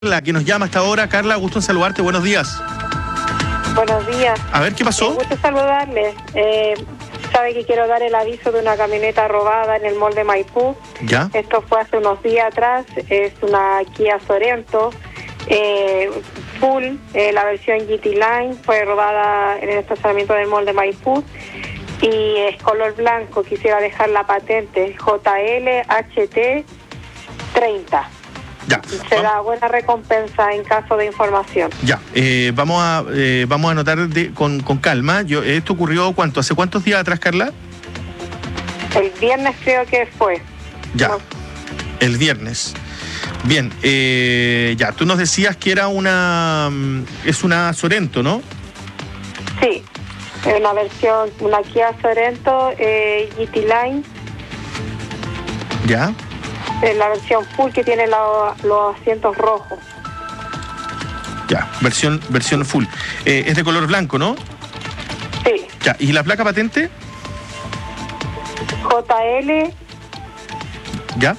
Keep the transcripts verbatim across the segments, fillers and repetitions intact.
La que nos llama hasta ahora, Carla, gusto en saludarte, buenos días. Buenos días. A ver, ¿qué pasó? Me gusta saludarle. Eh, sabe que quiero dar el aviso de una camioneta robada en el mall de Maipú. ¿Ya? Esto fue hace unos días atrás. Es una Kia Sorento eh, full, eh, la versión G T Line. Fue robada en el estacionamiento del mall de Maipú. Y es color blanco. Quisiera dejar la patente J L H T treinta. Ya. Se da buena recompensa en caso de información. Ya, eh, vamos a eh, vamos a anotar de, con, con calma. Yo, ¿esto ocurrió cuánto? ¿Hace cuántos días atrás, Carla? El viernes creo que fue. Ya, No. el viernes. Bien, eh, ya, tú nos decías que era una... es una Sorento, ¿no? Sí, es una versión, una Kia Sorento eh, G T Line. Ya. Es la versión full que tiene lo, los asientos rojos. Ya, versión, versión full. Eh, es de color blanco, ¿no? Sí. Ya, ¿y la placa patente? J L Ya.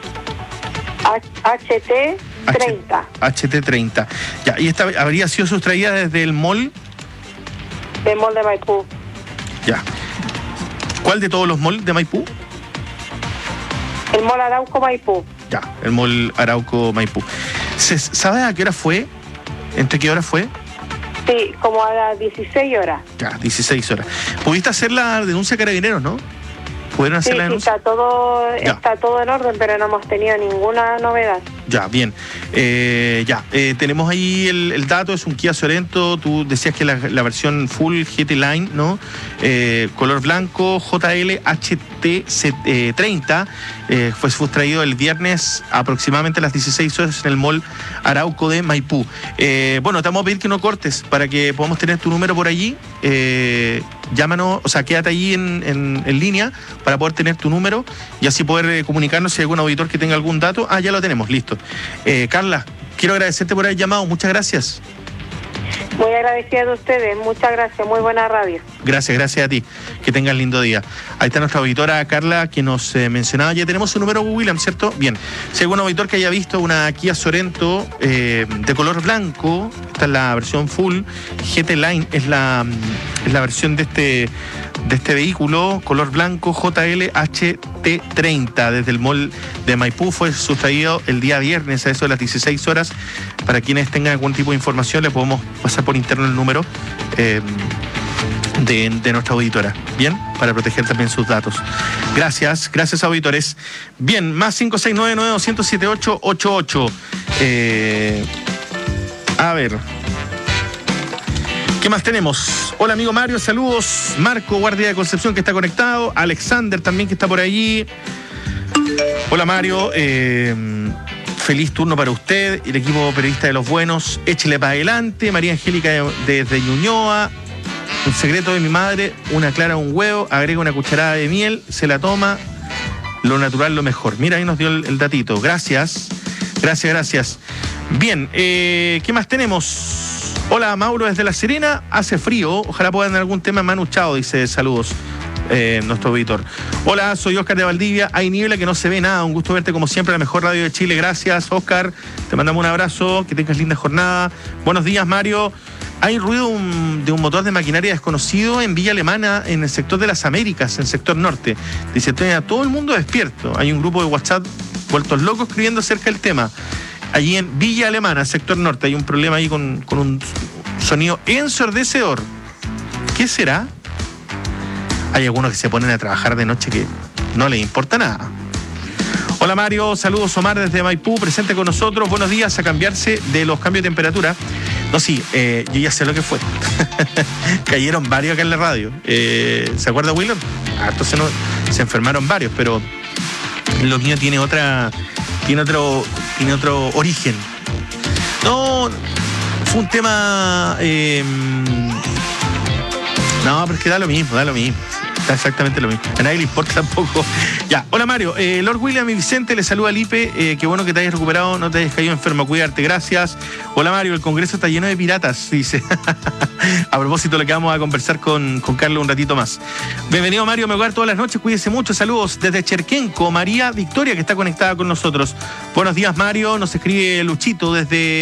H T treinta. H T treinta. Ya, ¿y esta habría sido sustraída desde el mall? De mall de Maipú. Ya. ¿Cuál de todos los malls de Maipú? El mall Arauco Maipú. Ya, el mall Arauco Maipú. ¿Se sabe a qué hora fue? ¿Entre qué hora fue? Sí, como a las dieciséis horas. Ya, dieciséis horas. ¿Pudiste hacer la denuncia a Carabineros, no? ¿Pudieron hacer Sí, la sí, denuncia? está todo, Ya. está todo en orden, pero no hemos tenido ninguna novedad. Ya, bien. Eh, ya, eh, tenemos ahí el, el dato, es un Kia Sorento, tú decías que la, la versión full G T Line, ¿no? Eh, color blanco, J L H T treinta, eh, fue sustraído el viernes aproximadamente a las dieciséis horas en el mall Arauco de Maipú. Eh, bueno, te vamos a pedir que no cortes para que podamos tener tu número por allí. Eh, llámanos, o sea, quédate allí en, en, en línea para poder tener tu número y así poder eh, comunicarnos si hay algún auditor que tenga algún dato. Ah, ya lo tenemos, listo. Eh, Carla, quiero agradecerte por haber llamado, muchas gracias. Muy agradecida de ustedes, muchas gracias, muy buena radio. Gracias, gracias a ti. Que tengas lindo día. Ahí está nuestra auditora Carla que nos eh, mencionaba. Ya tenemos su número, William, ¿cierto? Bien. Si hay algún auditor que haya visto una Kia Sorento eh, de color blanco, esta es la versión full. G T Line es la, es la versión de este, de este vehículo, color blanco, J L H T treinta, desde el mall de Maipú. Fue sustraído el día viernes a eso de las dieciséis horas. Para quienes tengan algún tipo de información, le podemos pasar por interno el número eh, de, de nuestra auditora, bien, para proteger también sus datos. Gracias, gracias auditores. Bien, más cinco seis nueve nueve dos cero siete siete ocho ocho ocho. Eh, a ver, ¿qué más tenemos? Hola amigo Mario, saludos. Marco, guardia de Concepción, que está conectado. Alexander también, que está por allí. Hola Mario, eh, feliz turno para usted, el equipo periodista de Los Buenos. Échele para adelante. María Angélica desde de Ñuñoa. Un secreto de mi madre, una clara, un huevo, agrega una cucharada de miel, se la toma, lo natural, lo mejor. Mira, ahí nos dio el, el datito. Gracias, gracias, gracias. Bien, eh, ¿qué más tenemos? Hola, Mauro desde La Serena, hace frío, ojalá puedan algún tema manuchado, dice saludos. Eh, nuestro auditor. Hola, soy Oscar de Valdivia. Hay niebla que no se ve nada. Un gusto verte como siempre, la mejor radio de Chile. Gracias, Oscar. Te mandamos un abrazo. Que tengas linda jornada. Buenos días, Mario. Hay ruido un, de un motor de maquinaria desconocido en Villa Alemana, en el sector de las Américas, en el sector norte. Dice, a todo el mundo despierto. Hay un grupo de WhatsApp vueltos locos escribiendo acerca del tema. Allí en Villa Alemana, sector norte, hay un problema ahí con, con un sonido ensordecedor. ¿Qué será? Hay algunos que se ponen a trabajar de noche que no les importa nada. Hola Mario, saludos Omar desde Maipú, presente con nosotros. Buenos días, a cambiarse de los cambios de temperatura. No, sí, eh, yo ya sé lo que fue. Cayeron varios acá en la radio. Eh, ¿Se acuerda William? Ah, entonces no, se enfermaron varios, pero lo mío tiene otra, tiene otro, tiene otro origen. No, fue un tema. Eh, no, pero es que da lo mismo, da lo mismo. Está exactamente lo mismo. A nadie le importa tampoco. Ya, hola Mario. Eh, Lord William y Vicente, le saluda a Lipe. Eh, qué bueno que te hayas recuperado, no te hayas caído enfermo. Cuidarte, gracias. Hola Mario, el Congreso está lleno de piratas, dice. A propósito, lo que vamos a conversar con, con Carlos un ratito más. Bienvenido Mario, me hogar todas las noches. Cuídese mucho. Saludos desde Cherquenco. María Victoria, que está conectada con nosotros. Buenos días Mario. Nos escribe Luchito desde